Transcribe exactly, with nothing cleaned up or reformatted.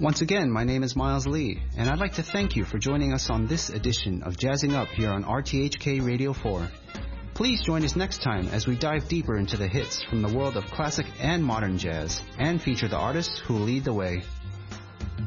Once again, my name is Miles Lee, and I'd like to thank you for joining us on this edition of Jazzing Up here on R T H K Radio four. Please join us next time as we dive deeper into the hits from the world of classic and modern jazz, and feature the artists who lead the way.